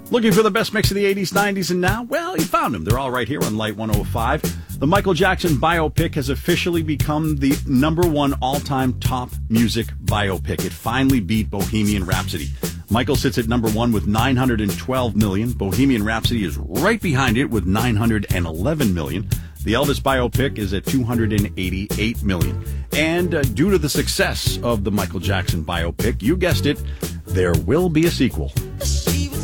Looking for the best mix of the 80s, 90s, and now? Well, you found them. They're all right here on Light 105. The Michael Jackson biopic has officially become the #1 all-time top music biopic. It finally beat Bohemian Rhapsody. Michael sits at #1 with 912 million. Bohemian Rhapsody is right behind it with 911 million. The Elvis biopic is at 288 million. And due to the success of the Michael Jackson biopic, you guessed it, there will be a sequel.